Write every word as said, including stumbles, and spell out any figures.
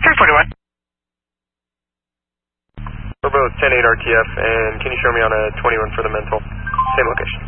three forty-one. We're both ten eight R T F, and can you show me on a twenty-one for the mental? Same location.